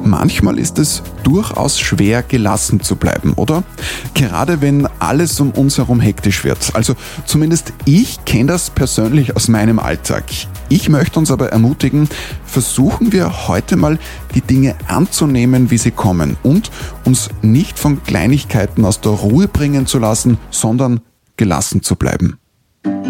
Manchmal ist es durchaus schwer, gelassen zu bleiben, oder? Gerade wenn alles um uns herum hektisch wird. Also zumindest ich kenne das persönlich aus meinem Alltag. Ich möchte uns aber ermutigen, versuchen wir heute mal die Dinge anzunehmen, wie sie kommen und uns nicht von Kleinigkeiten aus der Ruhe bringen zu lassen, sondern gelassen zu bleiben.